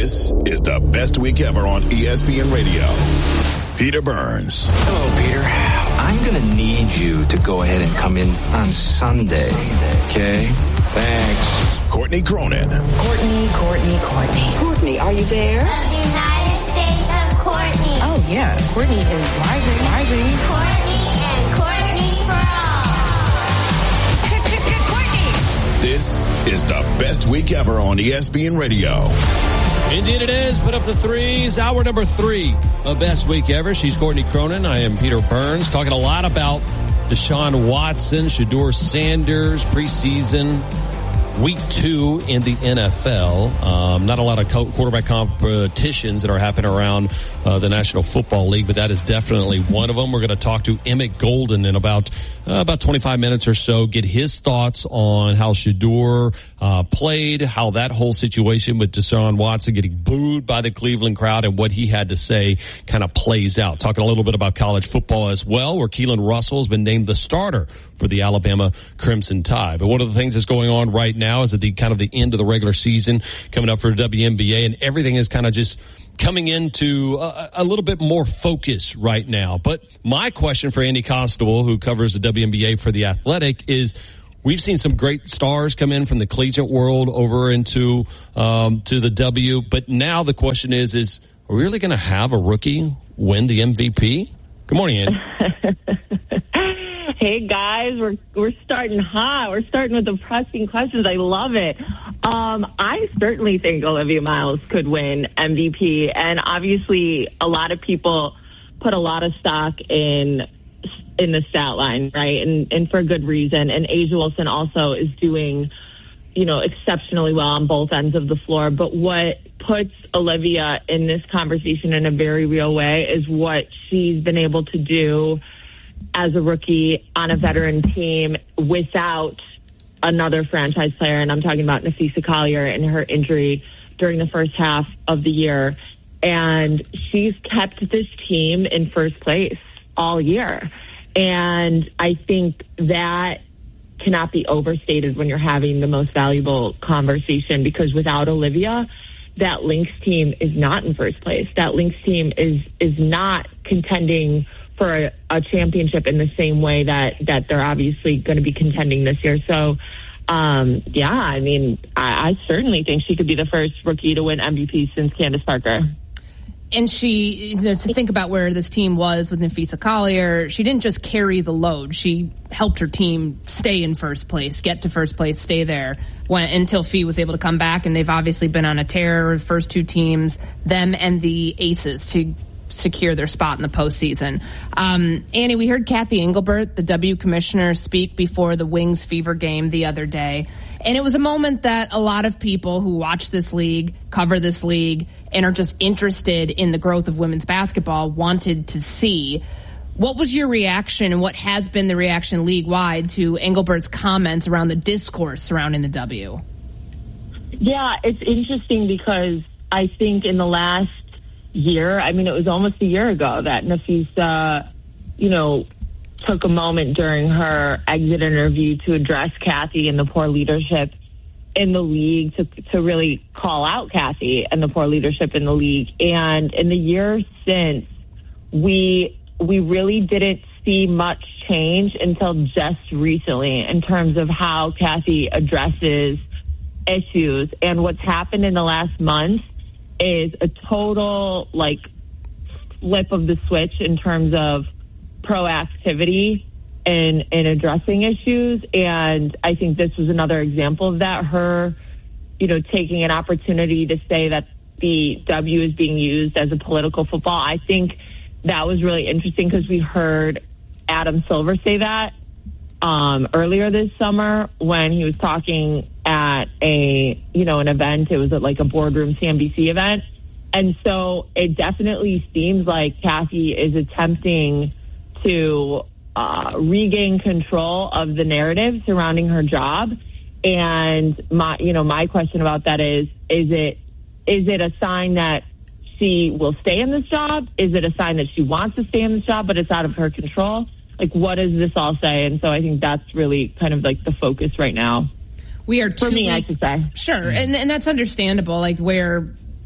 This is the best week ever on ESPN Radio. Peter Burns. Hello, Peter. I'm going to need you to go ahead and come in on Sunday. Okay? Thanks. Courtney Cronin. Courtney. Courtney, are you there? Of the United States of Courtney. Oh, yeah. Courtney is driving. Courtney and Courtney for all. Courtney. This is the best week ever on ESPN Radio. Indeed it is. Put up the threes. Hour number 3 of Best Week Ever. She's Courtney Cronin. I am Peter Burns. Talking a lot about Deshaun Watson, Shedeur Sanders, preseason, week 2 in the NFL. Not a lot of quarterback competitions that are happening around the National Football League, but that is definitely one of them. We're going to talk to Emmett Golden in about 25 minutes or so, get his thoughts on how Shedeur played, how that whole situation with Deshaun Watson getting booed by the Cleveland crowd and what he had to say kind of plays out. Talking a little bit about college football as well, where Keelan Russell has been named the starter for the Alabama Crimson Tide. But one of the things that's going on right now is at the kind of the end of the regular season coming up for the WNBA, and everything is kind of just coming into a little bit more focus right now. But my question for Andy Constable, who covers the WNBA for The Athletic, is we've seen some great stars come in from the collegiate world over into to the W. But now the question is are we really going to have a rookie win the MVP? Good morning, Andy. Hey guys, we're starting hot. We're starting with the pressing questions. I love it. I certainly think Olivia Miles could win MVP, and obviously a lot of people put a lot of stock in the stat line, right? And for good reason. And A'ja Wilson also is doing, exceptionally well on both ends of the floor. But what puts Olivia in this conversation in a very real way is what she's been able to do as a rookie on a veteran team without another franchise player. And I'm talking about Napheesa Collier and her injury during the first half of the year. And she's kept this team in first place all year. And I think that cannot be overstated when you're having the most valuable conversation, because without Olivia, that Lynx team is not in first place. That Lynx team is not contending for a championship in the same way that they're obviously going to be contending this year. So, I certainly think she could be the first rookie to win MVP since Candace Parker. And she, to think about where this team was with Napheesa Collier, she didn't just carry the load. She helped her team stay in first place, get to first place, stay there until Fee was able to come back. And they've obviously been on a tear, the first 2 teams, them and the Aces, to secure their spot in the postseason. Annie, we heard Kathy Engelbert, the W commissioner, speak before the Wings Fever game the other day. And it was a moment that a lot of people who watch this league, cover this league, and are just interested in the growth of women's basketball wanted to see. What was your reaction, and what has been the reaction league-wide to Engelbert's comments around the discourse surrounding the W? Yeah, it's interesting because I think in the last year, it was almost a year ago that Napheesa, took a moment during her exit interview to address Kathy and the poor leadership in the league, to really call out Kathy and the poor leadership in the league. And in the years since, we really didn't see much change until just recently in terms of how Kathy addresses issues. And what's happened in the last month is a total flip of the switch in terms of proactivity in addressing issues. And I think this was another example of that. Her, taking an opportunity to say that the W is being used as a political football. I think that was really interesting because we heard Adam Silver say that earlier this summer when he was talking at an event. It was at a boardroom CNBC event. And so it definitely seems like Kathy is attempting to regain control of the narrative surrounding her job. And my question about that is it a sign that she will stay in this job? Is it a sign that she wants to stay in this job, but it's out of her control? What does this all say? And so I think that's really kind of the focus right now. We are for me, I should say. Sure, and that's understandable. Where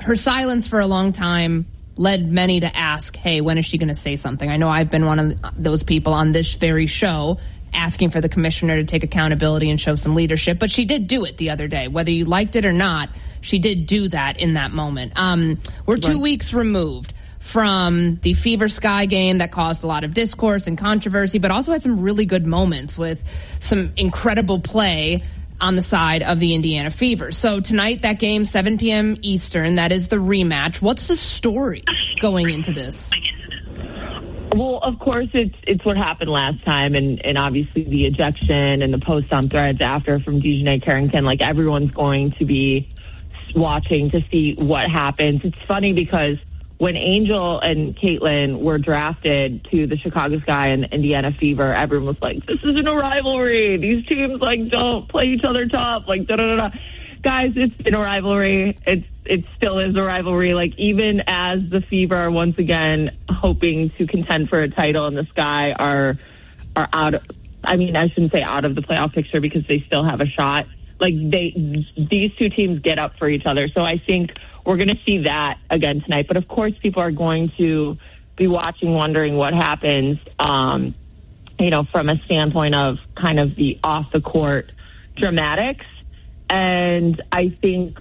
her silence for a long time led many to ask, hey, when is she going to say something? I know I've been one of those people on this very show asking for the commissioner to take accountability and show some leadership, but she did do it the other day. Whether you liked it or not, she did do that in that moment. We're 2 weeks removed from the Fever Sky game that caused a lot of discourse and controversy, but also had some really good moments with some incredible play on the side of the Indiana Fever. So tonight, that game, 7 p.m. Eastern, that is the rematch. What's the story going into this? Well, of course, it's what happened last time, and obviously the ejection and the post on Threads after from Dejanay Carrington. Like, everyone's going to be watching to see what happens. It's funny because when Angel and Caitlin were drafted to the Chicago Sky and the Indiana Fever, everyone was like, this isn't a rivalry. These teams, like, don't play each other tough. Like, da-da-da-da. Guys, it's been a rivalry. It still is a rivalry. Like, even as the Fever are once again hoping to contend for a title, and the Sky are out of, I mean, I shouldn't say out of the playoff picture because they still have a shot. Like, these two teams get up for each other. So I think we're going to see that again tonight. But, of course, people are going to be watching, wondering what happens, from a standpoint of kind of the off-the-court dramatics. And I think,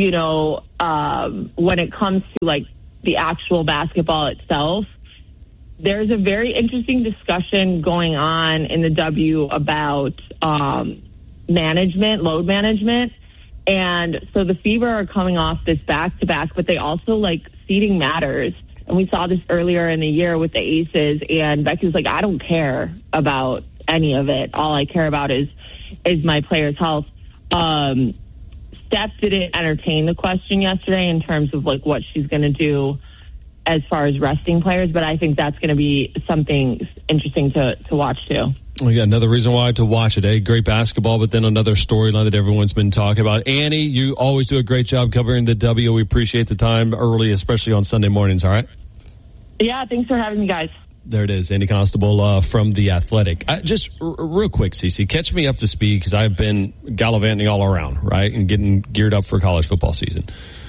when it comes to, like, the actual basketball itself, there's a very interesting discussion going on in the W about load management. And so the Fever are coming off this back-to-back, but they also, like, seeding matters. And we saw this earlier in the year with the Aces, and Becky was like, I don't care about any of it. All I care about is my players' health. Steph didn't entertain the question yesterday in terms of, like, what she's going to do as far as resting players, but I think that's going to be something interesting to watch, too. Well, yeah, another reason why to watch it, Great basketball, but then another storyline that everyone's been talking about. Annie, you always do a great job covering the W. We appreciate the time early, especially on Sunday mornings, all right? Yeah, thanks for having me, guys. There it is, Annie Constable from The Athletic. Just real quick, Cece, catch me up to speed because I've been gallivanting all around, right, and getting geared up for college football season.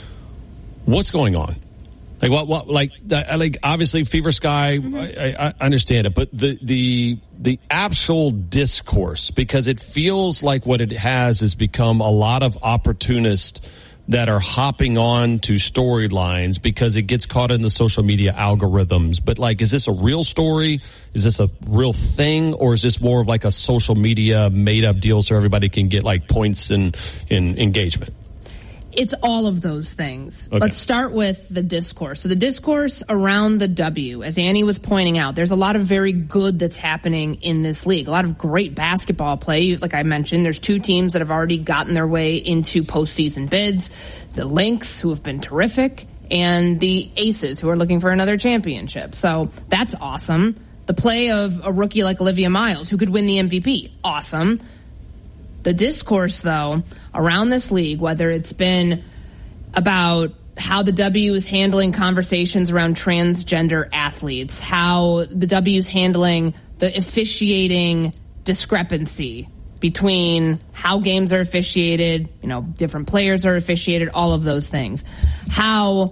What's going on? Like what? Like obviously, Fever Sky. Mm-hmm. I understand it, but the actual discourse, because it feels like what it has become a lot of opportunists that are hopping on to storylines because it gets caught in the social media algorithms. But, like, is this a real story? Is this a real thing? Or is this more of like a social media made up deal so everybody can get, like, points and engagement? It's all of those things. Okay. Let's start with the discourse. So the discourse around the W, as Annie was pointing out, there's a lot of very good that's happening in this league. A lot of great basketball play. Like I mentioned, there's two teams that have already gotten their way into postseason bids. The Lynx, who have been terrific, and the Aces, who are looking for another championship. So that's awesome. The play of a rookie like Olivia Miles, who could win the MVP. Awesome. The discourse, though, around this league, whether it's been about how the W is handling conversations around transgender athletes, how the W is handling the officiating discrepancy between how games are officiated, different players are officiated, all of those things. How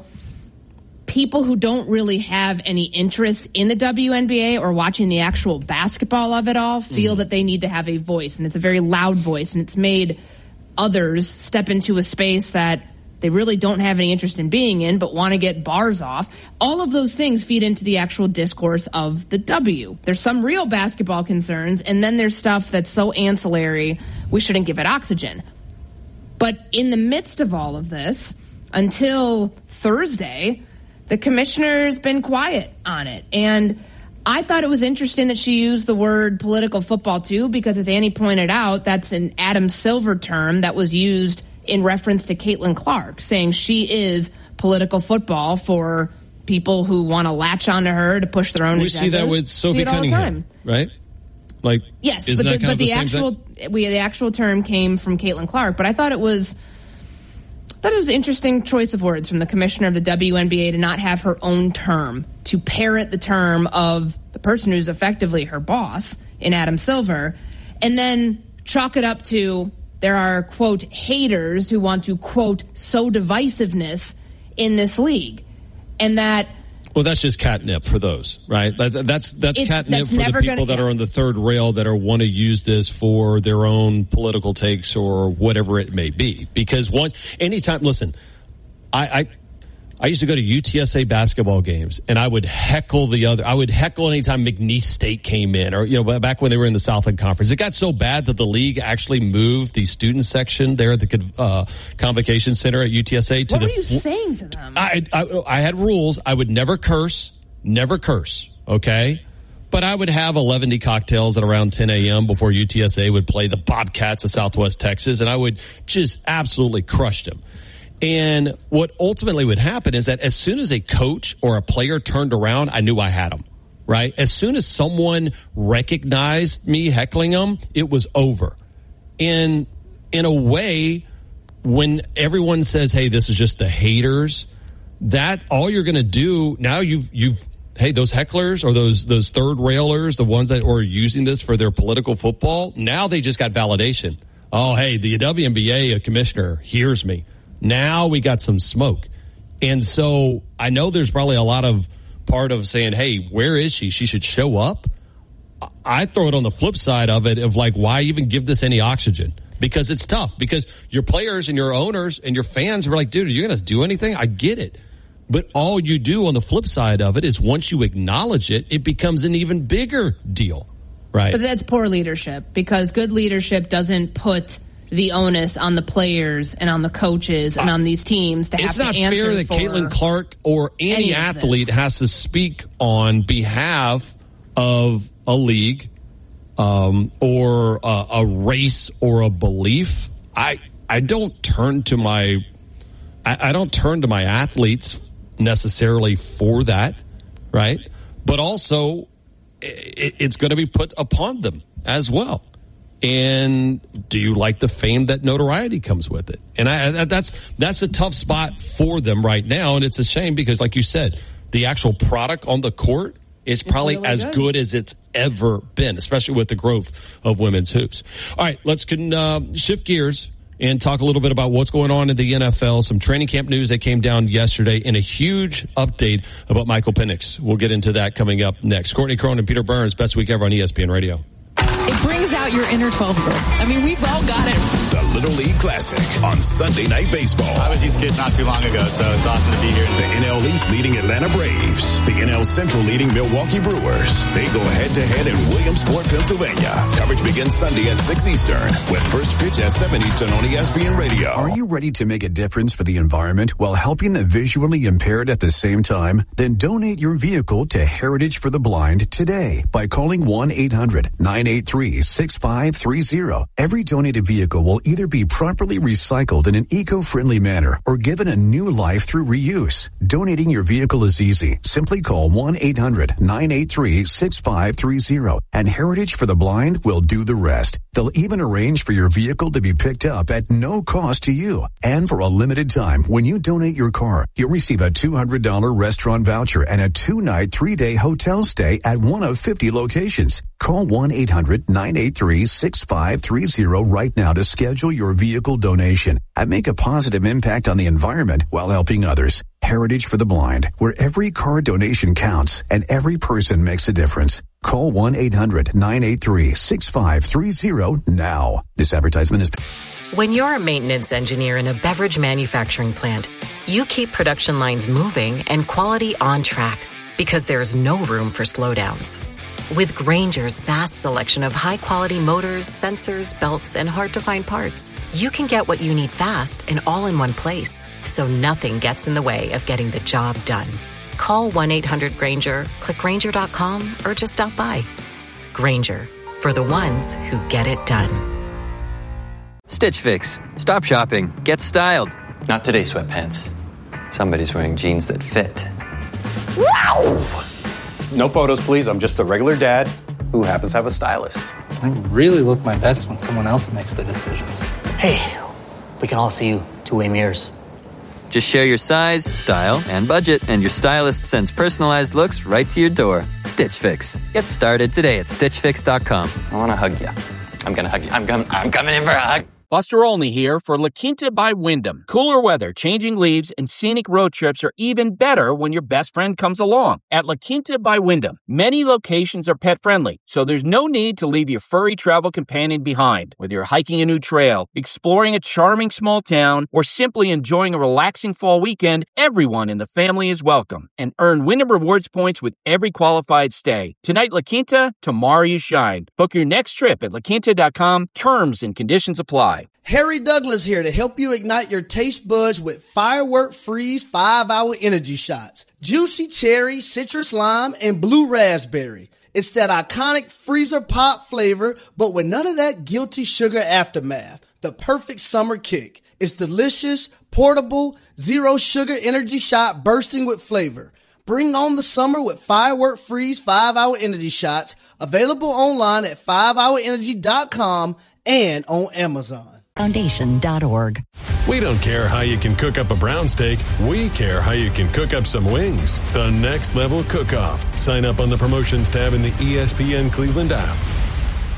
people who don't really have any interest in the WNBA or watching the actual basketball of it all feel that they need to have a voice, and it's a very loud voice, and it's made others step into a space that they really don't have any interest in being in but want to get bars off. All of those things feed into the actual discourse of the W. There's some real basketball concerns, and then there's stuff that's so ancillary we shouldn't give it oxygen. But in the midst of all of this, until Thursday, the commissioner's been quiet on it. And I thought it was interesting that she used the word political football, too, because as Annie pointed out, that's an Adam Silver term that was used in reference to Caitlin Clark, saying she is political football for people who want to latch onto her to push their own agendas. We see that with Sophie Cunningham, right? Like, yes, but the actual term came from Caitlin Clark. But I thought it was an interesting choice of words from the commissioner of the WNBA to not have her own term, to parrot the term of the person who's effectively her boss in Adam Silver, and then chalk it up to there are, quote, haters who want to, quote, sow divisiveness in this league. And that... Well, that's just catnip for those, right? That's catnip for the people that are on the third rail that want to use this for their own political takes or whatever it may be. Because listen, I used to go to UTSA basketball games, and I would heckle anytime McNeese State came in, or back when they were in the Southland Conference. It got so bad that the league actually moved the student section there at the Convocation Center at UTSA to What were you saying to them? I had rules. I would never curse, okay? But I would have 11 cocktails at around 10 a.m. before UTSA would play the Bobcats of Southwest Texas, and I would just absolutely crush them. And what ultimately would happen is that as soon as a coach or a player turned around, I knew I had them, right? As soon as someone recognized me heckling them, it was over. And in a way, when everyone says, hey, this is just the haters, that all you're going to do now, hey, those hecklers or those third railers, the ones that are using this for their political football, now they just got validation. Oh, hey, the WNBA commissioner hears me. Now we got some smoke. And so I know there's probably a lot of part of saying, hey, where is she? She should show up. I throw it on the flip side of it of why even give this any oxygen? Because it's tough. Because your players and your owners and your fans are like, dude, are you going to do anything? I get it. But all you do on the flip side of it is once you acknowledge it, it becomes an even bigger deal, right? But that's poor leadership, because good leadership doesn't put the onus on the players and on the coaches and on these teams to have to answer. It's not fair that Caitlin Clark or any athlete has to speak on behalf of a league or a race or a belief. I don't turn to my athletes necessarily for that, right? But also it's going to be put upon them as well. And do you like the fame that notoriety comes with it? And that's a tough spot for them right now. And it's a shame because, like you said, the actual product on the court is probably really as good as it's ever been, especially with the growth of women's hoops. All right, let's shift gears and talk a little bit about what's going on in the NFL. Some training camp news that came down yesterday and a huge update about Michael Penix. We'll get into that coming up next. Courtney Cronin, Peter Burns, best week ever on ESPN Radio. It brings out your inner 12-year-old. I mean, we've all got it. The Little League Classic on Sunday Night Baseball. I was these kids not too long ago, so it's awesome to be here. The NL East leading Atlanta Braves. The NL Central leading Milwaukee Brewers. They go head-to-head in Williamsport, Pennsylvania. Coverage begins Sunday at 6 Eastern with first pitch at 7 Eastern on ESPN Radio. Are you ready to make a difference for the environment while helping the visually impaired at the same time? Then donate your vehicle to Heritage for the Blind today by calling 1-800-983-6530. Every donated vehicle will either be properly recycled in an eco-friendly manner or given a new life through reuse. Donating your vehicle is easy. Simply call 1-800-983-6530 and Heritage for the Blind will do the rest. They'll even arrange for your vehicle to be picked up at no cost to you. And for a limited time, when you donate your car, you'll receive a $200 restaurant voucher and a 2-night, 3-day hotel stay at one of 50 locations. Call 1-800-983-6530 right now to schedule your vehicle donation and make a positive impact on the environment while helping others. Heritage for the Blind, where every car donation counts and every person makes a difference. Call 1-800-983-6530 now. This advertisement is... When you're a maintenance engineer in a beverage manufacturing plant, you keep production lines moving and quality on track because there's no room for slowdowns. With Grainger's vast selection of high-quality motors, sensors, belts, and hard-to-find parts, you can get what you need fast and all in one place, so nothing gets in the way of getting the job done. Call 1-800-GRAINGER, click Grainger.com, or just stop by. Grainger, for the ones who get it done. Stitch Fix. Stop shopping. Get styled. Not today, sweatpants. Somebody's wearing jeans that fit. Wow! No photos, please. I'm just a regular dad who happens to have a stylist. I really look my best when someone else makes the decisions. Hey, we can all see you two-way mirrors. Just share your size, style, and budget, and your stylist sends personalized looks right to your door. Stitch Fix. Get started today at StitchFix.com. I want to hug you. I'm going to hug you. I'm coming in for a hug. Buster Olney here for La Quinta by Wyndham. Cooler weather, changing leaves, and scenic road trips are even better when your best friend comes along. At La Quinta by Wyndham, many locations are pet-friendly, so there's no need to leave your furry travel companion behind. Whether you're hiking a new trail, exploring a charming small town, or simply enjoying a relaxing fall weekend, everyone in the family is welcome. And earn Wyndham Rewards points with every qualified stay. Tonight, La Quinta, tomorrow you shine. Book your next trip at laquinta.com. Terms and conditions apply. Harry Douglas here to help you ignite your taste buds with Firework Freeze 5-Hour Energy Shots. Juicy cherry, citrus lime, and blue raspberry. It's that iconic freezer pop flavor, but with none of that guilty sugar aftermath. The perfect summer kick. It's delicious, portable, zero sugar energy shot bursting with flavor. Bring on the summer with Firework Freeze 5-Hour Energy Shots. Available online at 5hourenergy.com and on Amazon. Foundation.org. We don't care how you can cook up a brown steak. We care how you can cook up some wings. The Next Level Cook-Off. Sign up on the promotions tab in the ESPN Cleveland app.